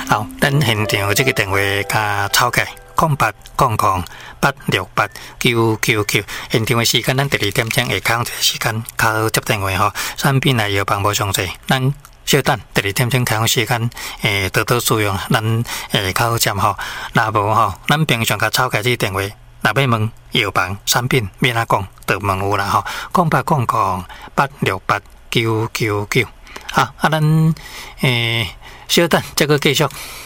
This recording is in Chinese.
好，咱现场这个电话加抄起0800-868-999，现场的时间咱12点钟下空一个时间靠接电话吼，产品内容帮无详细，咱稍等12点钟开放时间，多多使用，咱靠接吼，若无吼，咱平常甲抄起这个电话，若要问药房产品免哪讲，就问有啦吼，0800-868-999，好，咱稍等，再个继续。